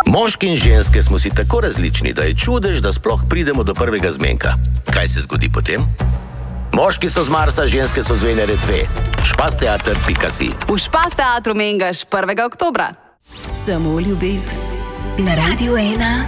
Moški in ženske smo si tako različni, da je čudež, da sploh pridemo do prvega zmenka. Kaj se zgodi potem? Moški so z Marsa, ženske so z Venere 2. Špasteater.si. V Špas teatru Mengaš 1. oktobra. Samo ljubezen. Na Radiu 1